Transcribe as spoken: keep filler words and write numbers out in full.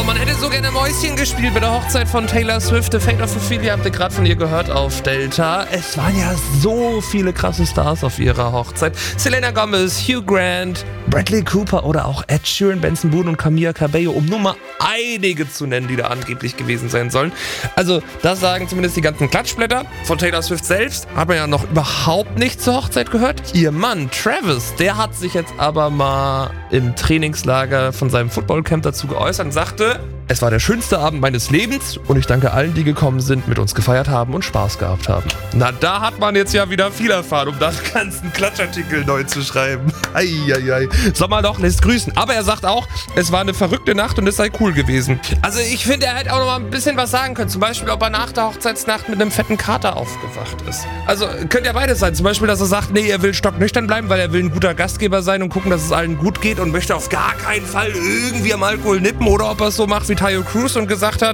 Oh, man hätte so gerne Mäuschen gespielt bei der Hochzeit von Taylor Swift. The Fate of Ophelia habt ihr gerade von ihr gehört auf Delta. Es waren ja so viele krasse Stars auf ihrer Hochzeit. Selena Gomez, Hugh Grant, Bradley Cooper oder auch Ed Sheeran, Benson Boone und Camila Cabello, um nur mal einige zu nennen, die da angeblich gewesen sein sollen. Also, das sagen zumindest die ganzen Klatschblätter. Von Taylor Swift selbst hat man ja noch überhaupt nicht zur Hochzeit gehört. Ihr Mann, Travis, der hat sich jetzt aber mal im Trainingslager von seinem Footballcamp dazu geäußert und sagte, es war der schönste Abend meines Lebens und ich danke allen, die gekommen sind, mit uns gefeiert haben und Spaß gehabt haben. Na, da hat man jetzt ja wieder viel erfahren, um das ganzen Klatschartikel neu zu schreiben. Eieiei. Sommerloch lässt grüßen. Aber er sagt auch, es war eine verrückte Nacht und es sei cool gewesen. Also ich finde, er hätte auch noch mal ein bisschen was sagen können. Zum Beispiel, ob er nach der Hochzeitsnacht mit einem fetten Kater aufgewacht ist. Also könnte ja beides sein. Zum Beispiel, dass er sagt, nee, er will stocknüchtern bleiben, weil er will ein guter Gastgeber sein und gucken, dass es allen gut geht und möchte auf gar keinen Fall irgendwie am Alkohol nippen. Oder ob er es so macht wie Tayo Cruz und gesagt hat,